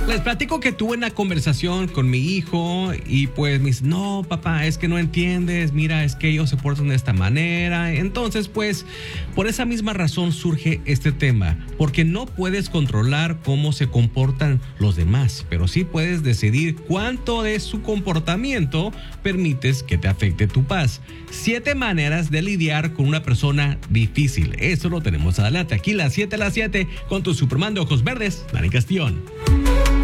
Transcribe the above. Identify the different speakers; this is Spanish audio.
Speaker 1: Les platico que tuve una conversación con mi hijo y pues me dice, no, papá, es que no entiendes, mira, es que ellos se portan de esta manera. Entonces, pues, por esa misma razón surge este tema, porque no puedes controlar cómo se comportan los demás, pero sí puedes decidir cuánto de su comportamiento permites que te afecte tu paz. 7 maneras de lidiar con una persona difícil. Eso lo tenemos adelante. Aquí las 7 con tu Superman de ojos verdes, Dani Castillón.